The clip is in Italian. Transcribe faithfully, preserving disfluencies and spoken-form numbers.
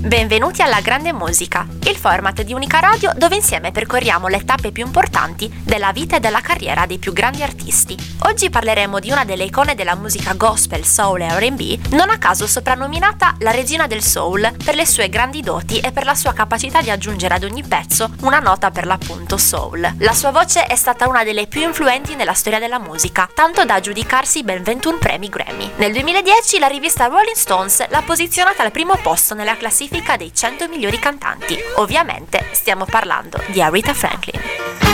Benvenuti alla Grande Musica, il format di Unica Radio dove insieme percorriamo le tappe più importanti della vita e della carriera dei più grandi artisti. Oggi parleremo di una delle icone della musica gospel, soul e R and B, non a caso soprannominata la regina del soul per le sue grandi doti e per la sua capacità di aggiungere ad ogni pezzo una nota per l'appunto soul. La sua voce è stata una delle più influenti nella storia della musica, tanto da aggiudicarsi ben ventuno premi Grammy. Nel duemiladieci la rivista Rolling Stones l'ha posizionata al primo posto nella classifica dei cento migliori cantanti. Ovviamente stiamo parlando di Aretha Franklin.